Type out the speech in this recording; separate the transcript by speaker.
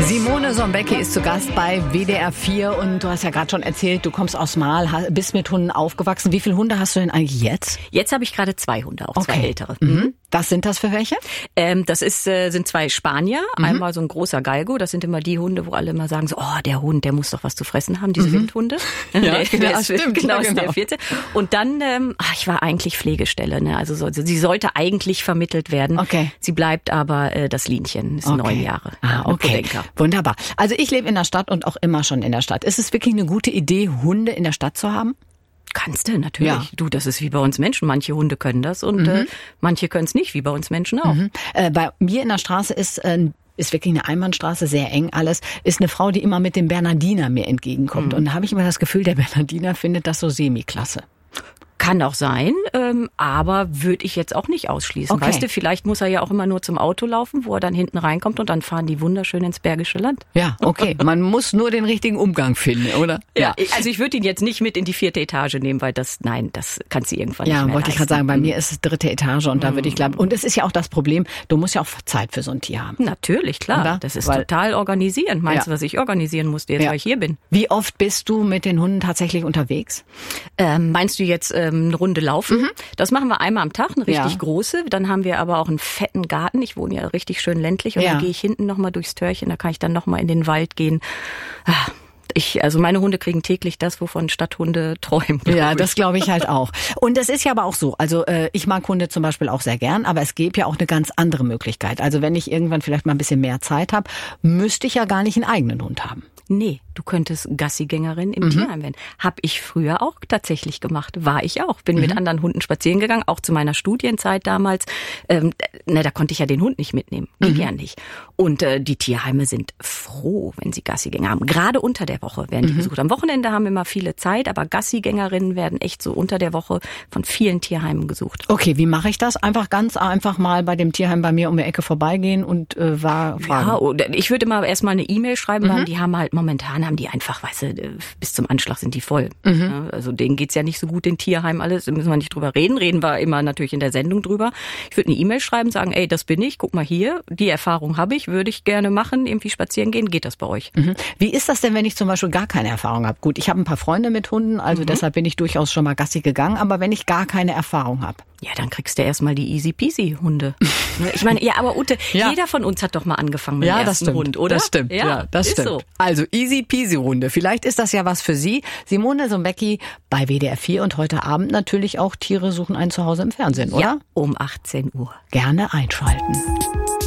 Speaker 1: Simone Sonbecki ist zu Gast bei WDR 4 und du hast ja gerade schon erzählt, du kommst aus Marl, bist mit Hunden aufgewachsen. Wie viele Hunde hast du denn eigentlich jetzt?
Speaker 2: Jetzt habe ich gerade 2 Hunde, auch 2 ältere.
Speaker 1: Mhm. Was sind das für welche?
Speaker 2: Das sind 2 Spanier, einmal so ein großer Galgo, das sind immer die Hunde, wo alle immer sagen so, oh, der Hund, der muss doch was zu fressen haben, diese Windhunde.
Speaker 1: Ja, stimmt.
Speaker 2: Genau, ist der 4. Und dann, ich war eigentlich Pflegestelle, ne? Also sie sollte eigentlich vermittelt werden.
Speaker 1: Okay.
Speaker 2: Sie bleibt aber das Linchen, ist 9 Jahre.
Speaker 1: Okay,
Speaker 2: Podenka.
Speaker 1: Wunderbar. Also ich lebe in der Stadt und auch immer schon in der Stadt. Ist es wirklich eine gute Idee, Hunde in der Stadt zu haben?
Speaker 2: Kannst du, natürlich.
Speaker 1: Ja.
Speaker 2: Du, das ist wie bei uns Menschen. Manche Hunde können das und manche können es nicht, wie bei uns Menschen auch.
Speaker 1: Bei mir in der Straße ist wirklich eine Einbahnstraße, sehr eng alles, ist eine Frau, die immer mit dem Bernardiner mir entgegenkommt. Und da habe ich immer das Gefühl, der Bernardiner findet das so semi-klasse.
Speaker 2: Kann auch sein, aber würde ich jetzt auch nicht ausschließen.
Speaker 1: Okay.
Speaker 2: Weißt du, vielleicht muss er ja auch immer nur zum Auto laufen, wo er dann hinten reinkommt und dann fahren die wunderschön ins Bergische Land.
Speaker 1: Ja, okay. Man muss nur den richtigen Umgang finden, oder?
Speaker 2: Ja. Also ich würde ihn jetzt nicht mit in die 4. Etage nehmen, weil das kannst du irgendwann nicht mehr
Speaker 1: Ja, wollte ich gerade sagen, bei mir ist es 3. Etage und da würde ich glauben. Und es ist ja auch das Problem, du musst ja auch Zeit für so ein Tier haben.
Speaker 2: Natürlich, klar.
Speaker 1: Oder?
Speaker 2: Das ist total organisieren. Meinst du, was ich organisieren musste, jetzt weil ich hier bin?
Speaker 1: Wie oft bist du mit den Hunden tatsächlich unterwegs?
Speaker 2: Meinst du jetzt eine Runde laufen? Das machen wir einmal am Tag, eine richtig große. Dann haben wir aber auch einen fetten Garten. Ich wohne ja richtig schön ländlich und dann gehe ich hinten nochmal durchs Türchen. Da kann ich dann nochmal in den Wald gehen. Also meine Hunde kriegen täglich das, wovon Stadthunde träumen.
Speaker 1: Ja, das glaube ich halt auch. Und das ist ja aber auch so. Also ich mag Hunde zum Beispiel auch sehr gern, aber es gäbe ja auch eine ganz andere Möglichkeit. Also wenn ich irgendwann vielleicht mal ein bisschen mehr Zeit habe, müsste ich ja gar nicht einen eigenen Hund haben.
Speaker 2: Nee, du könntest Gassigängerin im Tierheim werden. Hab ich früher auch tatsächlich gemacht. War ich auch. Bin mit anderen Hunden spazieren gegangen, auch zu meiner Studienzeit damals. Da konnte ich ja den Hund nicht mitnehmen. Geht ja nicht. Und die Tierheime sind froh, wenn sie Gassigänger haben. Gerade unter der Woche werden die besucht. Am Wochenende haben immer viele Zeit, aber Gassigängerinnen werden echt so unter der Woche von vielen Tierheimen gesucht.
Speaker 1: Okay, wie mache ich das? Ganz einfach mal bei dem Tierheim bei mir um die Ecke vorbeigehen und fragen.
Speaker 2: Ja, ich würde immer erstmal eine E-Mail schreiben, weil die haben halt momentan haben die einfach, bis zum Anschlag sind die voll. Ja, also denen geht's ja nicht so gut in Tierheim alles, da müssen wir nicht drüber reden. Reden wir immer natürlich in der Sendung drüber. Ich würde eine E-Mail schreiben, sagen, ey, das bin ich, guck mal hier, die Erfahrung habe ich, würde ich gerne machen, irgendwie spazieren gehen, geht das bei euch?
Speaker 1: Wie ist das denn, wenn ich zum Beispiel gar keine Erfahrung habe? Gut, ich habe ein paar Freunde mit Hunden, also deshalb bin ich durchaus schon mal Gassi gegangen, aber wenn ich gar keine Erfahrung habe?
Speaker 2: Ja, dann kriegst du erstmal die Easy-Peasy-Hunde. Ich meine, ja, aber Ute, jeder von uns hat doch mal angefangen mit dem ersten Hund, oder?
Speaker 1: Das stimmt, das stimmt. So. Also Easy-Peasy-Hunde, vielleicht ist das ja was für Sie. Simone Sonbecki bei WDR 4 und heute Abend natürlich auch Tiere suchen ein Zuhause im Fernsehen, oder?
Speaker 2: Ja, um 18 Uhr.
Speaker 1: Gerne einschalten.